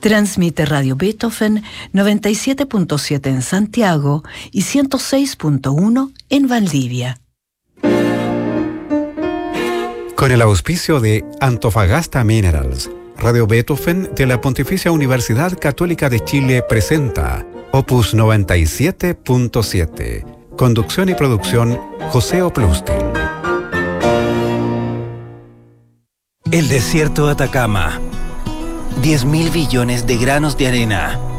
Transmite Radio Beethoven 97.7 en Santiago y 106.1 en Valdivia. Con el auspicio de Antofagasta Minerals, Radio Beethoven de la Pontificia Universidad Católica de Chile presenta Opus 97.7. Conducción y producción José Oplustin. El desierto de Atacama. 10.000 billones de granos de arena.